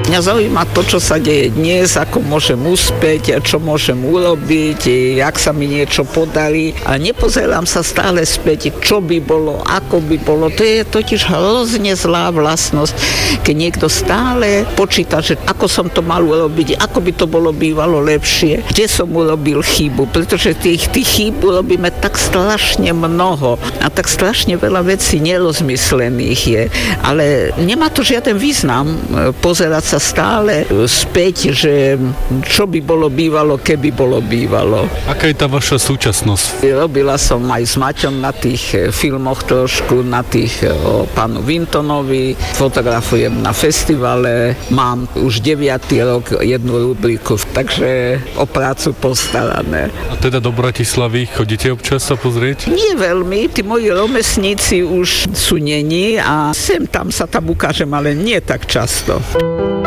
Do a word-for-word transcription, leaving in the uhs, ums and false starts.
Mňa zaujíma to, čo sa deje dnes, ako môžem uspieť, čo môžem urobiť, jak sa mi niečo podarí. A nepozerám sa stále späť, čo by bolo, ako by bolo. To je totiž hrozne zlá vlastnosť, keď niekto stále počíta, že ako som to mal urobiť, ako by to bolo bývalo lepšie, kde som urobil chybu, pretože tých, tých chýb urobíme tak strašne mnoho a tak strašne veľa vecí nerozmyslených je. Ale nemá to žiaden význam pozerať sa stále späť, že čo by bolo bývalo, keby bolo bývalo. Aká je tá vaša súčasnosť? Robila som aj s Maťom na tých filmoch trošku, na tých o pánu Vintonovi, fotografujem na festivale, mám už deviaty rok jednu rubriku, takže o prácu postarané. A teda do Bratislavy chodíte občas sa pozrieť? Nie veľmi, tí moji rovesníci už sú neni a sem tam sa tam ukážem, ale nie tak často.